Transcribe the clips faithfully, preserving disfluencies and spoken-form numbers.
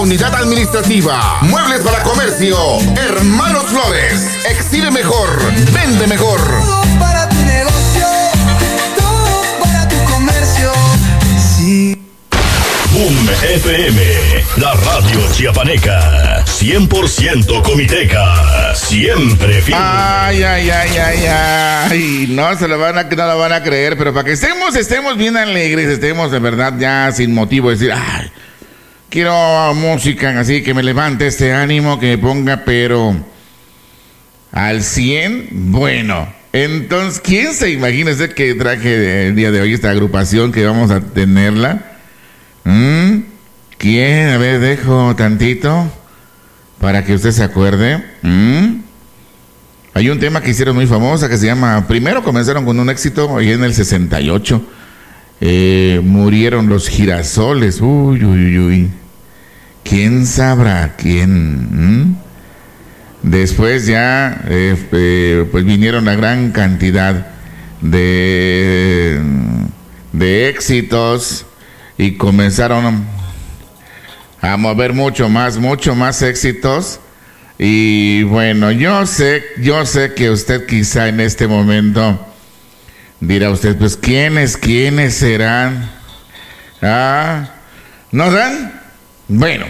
Unidad Administrativa, Muebles para Comercio, Hermanos Flores. Exhibe mejor, vende mejor. Todo para tu negocio, todo para tu comercio. Sí. Boom F M, la radio chiapaneca, cien por ciento comiteca, siempre fiel. Ay, ay, ay, ay, ay, no se lo van a, no lo van a creer, pero para que estemos, estemos bien alegres, estemos de verdad ya sin motivo, decir, ay, quiero música así que me levante este ánimo, que me ponga, pero al cien, bueno, entonces, ¿quién se imagina usted que traje el día de hoy esta agrupación que vamos a tenerla? ¿Mm? ¿Quién? A ver, dejo tantito para que usted se acuerde. ¿Mm? Hay un tema que hicieron muy famosa que se llama, primero comenzaron con un éxito y en el sesenta y ocho eh, murieron los girasoles. Uy, uy, uy. ¿Quién sabrá quién? ¿Mm? Después ya eh, eh, pues vinieron la gran cantidad de, de éxitos y comenzaron a mover mucho más, mucho más éxitos. Y bueno, yo sé, yo sé que usted quizá en este momento dirá usted, pues ¿quiénes, quiénes serán? Ah, ¿no dan? Bueno.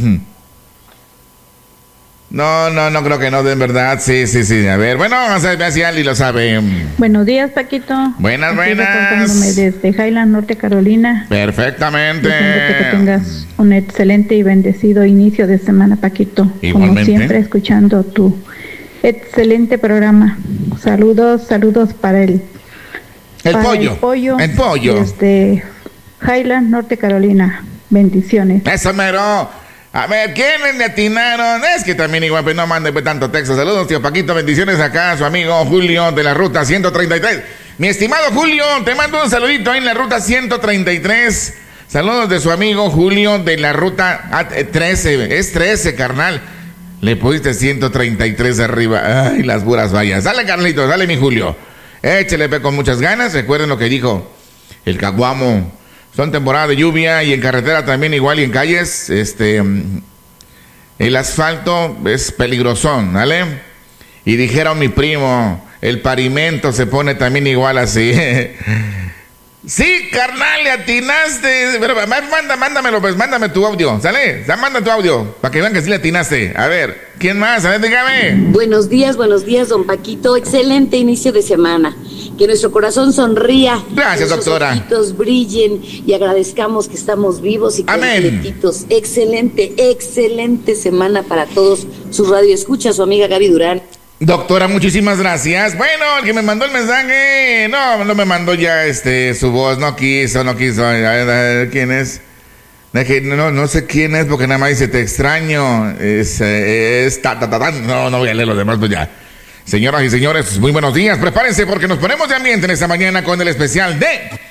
No, no, no creo que no den verdad. Sí, sí, sí. A ver, bueno, vamos a ver si Ali lo sabe. Buenos días, Paquito. Buenas, Aquí buenas. reportándome desde Highland, Norte Carolina. Perfectamente. Deseándote que tengas un excelente y bendecido inicio de semana, Paquito. Igualmente. Como siempre, escuchando tu excelente programa. Saludos, saludos para el... El para pollo. El pollo. El pollo. Desde Highland, Norte Carolina. Bendiciones. Eso mero. A ver, ¿quiénes le atinaron? Es que también igual, pues no mande pues, tanto texto. Saludos, tío Paquito, bendiciones acá a su amigo Julio de la Ruta ciento treinta y tres. Mi estimado Julio, te mando un saludito ahí en la Ruta ciento treinta y tres. Saludos de su amigo Julio de la Ruta ah, trece. Es trece, carnal. Le pusiste ciento treinta y tres arriba. Ay, las puras vallas. Dale, Carlito, dale, mi Julio. Échele pe con muchas ganas. Recuerden lo que dijo el Caguamo. Son temporada de lluvia y en carretera también igual y en calles, este, el asfalto es peligrosón, ¿vale? Y dijeron mi primo, el pavimento se pone también igual así. Sí, carnal, le atinaste. Pero manda, mándamelo, pues, mándame tu audio, ¿sale? Ya manda tu audio, para que vean que sí le atinaste. A ver, ¿quién más? A ver, dígame. Buenos días, buenos días, don Paquito. Excelente inicio de semana. Que nuestro corazón sonría. Gracias, que doctora. Nuestros ojitos brillen y agradezcamos que estamos vivos y completitos. Excelente, excelente semana para todos. Su radio escucha, su amiga Gaby Durán. Doctora, muchísimas gracias. Bueno, el que me mandó el mensaje, no, no me mandó ya este su voz, no quiso, no quiso. A ver, a ver, ¿quién es? No, no sé quién es porque nada más dice te extraño. Es, es ta, ta, ta, ta. No, no voy a leer los demás, pues ya. Señoras y señores, muy buenos días. Prepárense porque nos ponemos de ambiente en esta mañana con el especial de